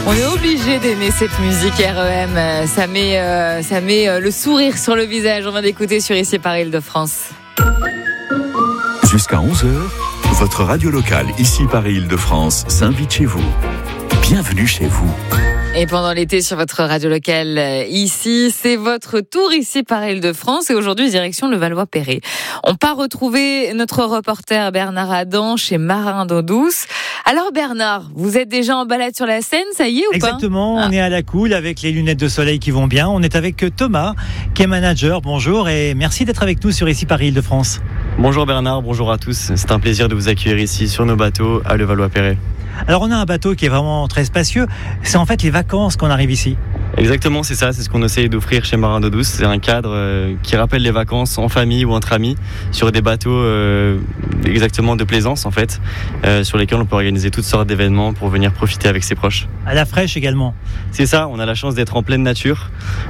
On est obligé d'aimer cette musique REM. Ça met le sourire sur le visage. On vient d'écouter sur Ici par Île-de-France. Jusqu'à 11h, votre radio locale Ici par Île-de-France s'invite chez vous. Bienvenue chez vous. Et pendant l'été sur votre radio locale ici, c'est votre tour ici par Île-de-France et aujourd'hui direction le Valois-Perret. On part retrouver notre reporter Bernard Adam chez Marin d'eau douce. Alors Bernard, vous êtes déjà en balade sur la Seine, ça y est ou pas ? Exactement, on est à la cool avec les lunettes de soleil qui vont bien. On est avec Thomas qui est manager. Bonjour et merci d'être avec nous sur Ici par Île-de-France. Bonjour Bernard, bonjour à tous. C'est un plaisir de vous accueillir ici sur nos bateaux à le Valois-Perret. Alors on a un bateau qui est vraiment très spacieux. C'est en fait les vacances qu'on arrive ici. Exactement, c'est ça, c'est ce qu'on essaye d'offrir chez Marin d'eau douce. C'est un cadre qui rappelle les vacances en famille ou entre amis sur des bateaux exactement de plaisance en fait, sur lesquels on peut organiser toutes sortes d'événements pour venir profiter avec ses proches. À la fraîche également. C'est ça, on a la chance d'être en pleine nature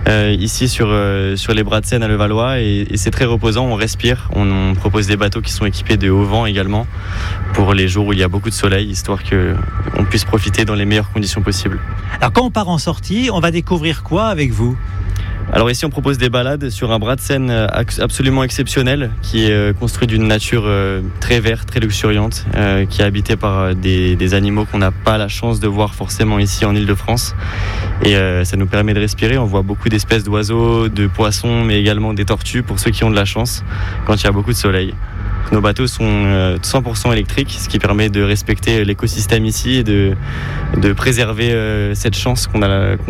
ici sur les bras de Seine à Levallois et c'est très reposant, on respire. On propose des bateaux qui sont équipés de haut vent également pour les jours où il y a beaucoup de soleil, histoire qu'on puisse profiter dans les meilleures conditions possibles. Alors quand on part en sortie, on va découvrir quoi avec vous ? Alors ici on propose des balades sur un bras de Seine absolument exceptionnel qui est construit d'une nature très verte, très luxuriante, qui est habité par des animaux qu'on n'a pas la chance de voir forcément ici en Île-de-France et ça nous permet de respirer. On voit beaucoup d'espèces d'oiseaux, de poissons mais également des tortues pour ceux qui ont de la chance quand il y a beaucoup de soleil. Nos bateaux sont 100% électriques, ce qui permet de respecter l'écosystème ici et de préserver cette chance qu'on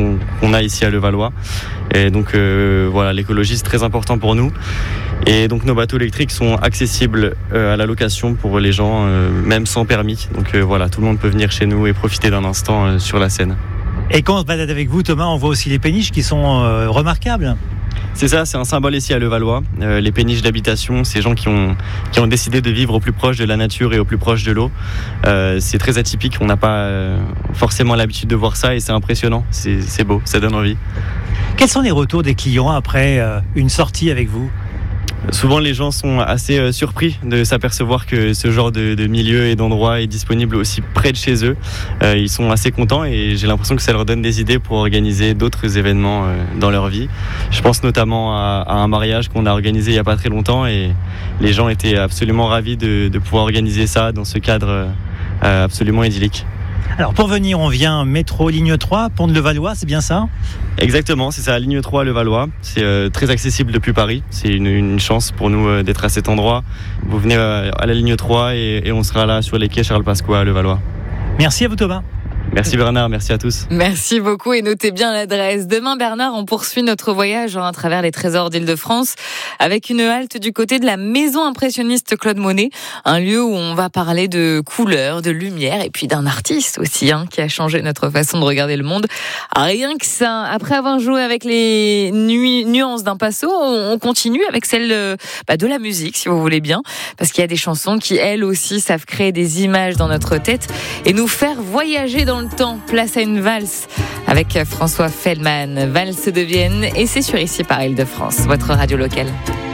a ici à Levallois. Et donc voilà, l'écologie c'est très important pour nous. Et donc nos bateaux électriques sont accessibles à la location pour les gens, même sans permis. Donc voilà, tout le monde peut venir chez nous et profiter d'un instant sur la Seine. Et quand on se balade avec vous, Thomas, on voit aussi les péniches qui sont remarquables. C'est ça, c'est un symbole ici à Levallois. Les péniches d'habitation, ces gens qui ont décidé de vivre au plus proche de la nature et au plus proche de l'eau. C'est très atypique, on n'a pas forcément l'habitude de voir ça et c'est impressionnant, c'est beau, ça donne envie. Quels sont les retours des clients après une sortie avec vous ? Souvent les gens sont assez surpris de s'apercevoir que ce genre de milieu et d'endroit est disponible aussi près de chez eux. Ils sont assez contents et j'ai l'impression que ça leur donne des idées pour organiser d'autres événements dans leur vie. Je pense notamment à un mariage qu'on a organisé il n'y a pas très longtemps et les gens étaient absolument ravis de pouvoir organiser ça dans ce cadre absolument idyllique. Alors pour venir, on vient métro ligne 3, pont de Levallois, c'est bien ça ? Exactement, c'est ça, ligne 3 Levallois. C'est très accessible depuis Paris. C'est une chance pour nous d'être à cet endroit. Vous venez à la ligne 3 et on sera là sur les quais Charles Pasqua à Levallois. Merci à vous Thomas. Merci Bernard, merci à tous. Merci beaucoup et notez bien l'adresse. Demain Bernard, on poursuit notre voyage à travers les trésors d'Île-de-France avec une halte du côté de la maison impressionniste Claude Monet, un lieu où on va parler de couleurs, de lumière et puis d'un artiste aussi qui a changé notre façon de regarder le monde. Rien que ça, après avoir joué avec les nuances d'un passo, on continue avec celle de la musique si vous voulez bien, parce qu'il y a des chansons qui elles aussi savent créer des images dans notre tête et nous faire voyager dans le temps. Place à une valse avec François Feldman, valse de Vienne, et c'est sur Ici par Île-de-France, votre radio locale.